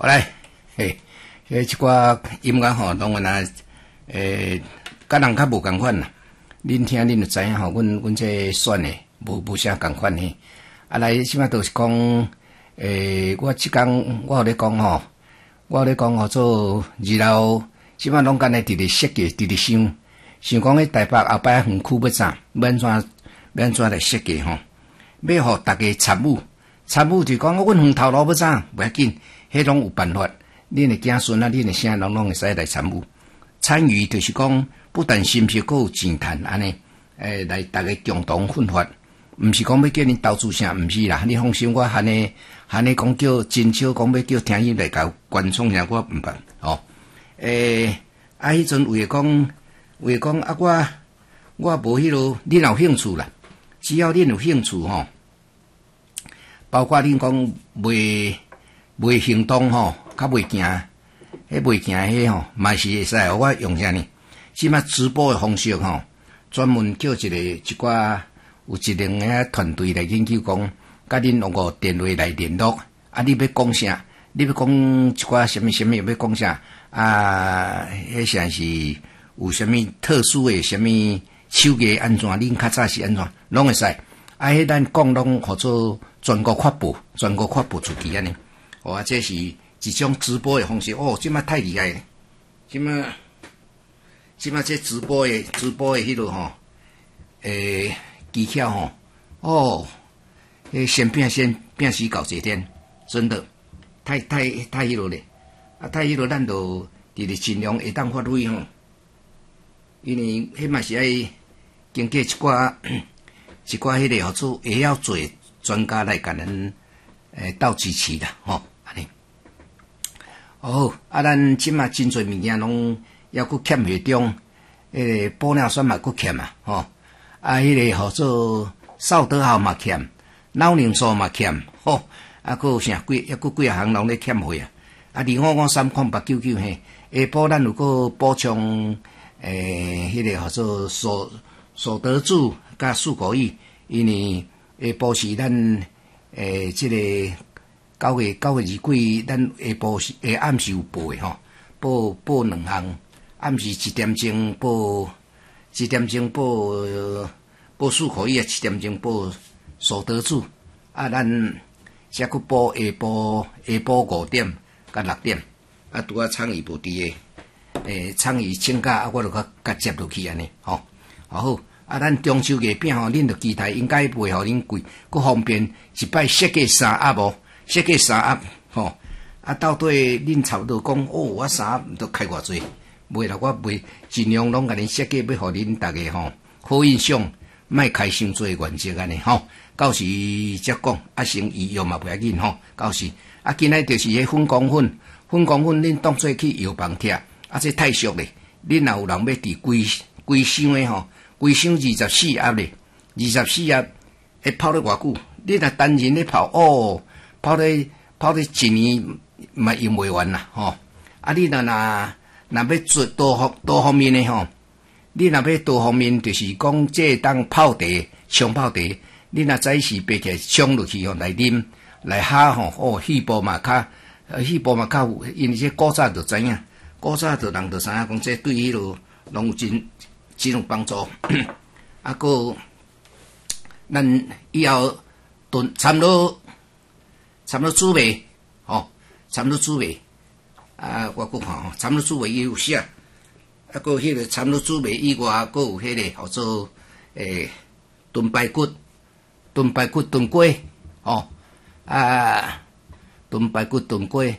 好来，即寡音乐吼，当然啊，甲人较无共款啦。恁听恁就知影吼，阮这选的无啥共款嘿。啊来，即摆就是讲，我即工我有咧讲吼，做二楼，即摆拢干咧伫咧设计，伫咧想讲迄台北后摆园区要怎来设计吼，要互大家参与。参与就讲阮园头路要怎，袂要紧，迄拢有办法。恁的子孙啊，恁的啥拢会使来参与。参与就是讲，不但心息，阁有钱赚安尼，来大家共同奋发。毋是讲要叫恁投资啥，毋是啦。你放心，我汉尼讲叫真少，讲要叫听伊来甲观众啥，我毋捌哦。迄阵为讲啊，我无迄落，恁有兴趣啦。只要恁有兴趣吼，包括恁讲袂行动吼，较袂行，迄袂行迄吼，嘛是会使互我用啥呢？即摆直播的方式吼，专门叫一寡有一两个团队来研究讲，甲恁用个电话来联络。啊，你要讲啥？你要讲一寡什么？要讲啥？啊，迄像是有什么特殊的什么手艺安怎？恁较早是安怎？拢会使。啊，迄咱讲拢或者全国发布出去安尼。哦，这是一种直播的方式。哦，即摆太厉害了。即摆这直播的迄落吼，技巧吼，哦，先变死搞这天，真的太迄落咧。啊，太迄落，咱就伫咧尽量会当发挥吼。因为迄嘛是爱经过一寡迄个合作，也要做专家来甲咱斗支持啦，吼，安尼。好，啊，咱即马真侪物件拢还佫欠下中，个玻尿酸嘛佫欠啊，吼。啊，迄个合作扫德号嘛欠，脑凝素嘛欠，吼。啊，佫有啥佫几项拢咧欠货啊。啊，25530899嘿，下晡咱如果补充迄个合作所得住甲4个亿，因为下晡是咱即个9月2几，咱下晡是下暗是有报的吼，报2项，暗时1点钟报4个亿，7点钟报所得住，啊，咱则佫报下晡5点甲6点，啊，拄啊倡议无伫诶，倡议请假，啊，我就甲接落去安尼，吼，好。啊，咱中秋月饼吼，恁着期待应该袂互恁贵，佫方便一摆设计3盒无？设计3盒吼，啊，到底恁差不多讲哦，我3盒都开偌济，袂啦，我袂尽量拢甲恁设计，要互恁逐个吼好印象，莫开伤济原则安尼吼。到时则讲，啊，成伊用嘛袂要紧吼。到时啊，今仔就是迄粉光粉恁当做去药房摕，啊，这太俗咧。恁若有人要伫规箱诶吼。规箱24盒咧，24盒会泡咧偌久？你若单人咧泡，哦，泡咧1年嘛用袂完啦，吼。啊，你若要做多方面咧吼，你若要多方面，就是讲这当泡茶、冲泡茶，你若早时爬起来冲落去吼来啉来哈吼，哦，气泡嘛较有，因为这古早就知影，古早就人就知影讲这对迄落拢有真有帮助，啊，佫咱以后差不多煮卖，吼，差不多煮卖，啊，我佫看吼，差不多煮卖伊有写，啊，佫迄个差不多煮卖以外，佫有迄个叫做炖排骨、炖鸡，吼，啊，炖排骨、炖鸡，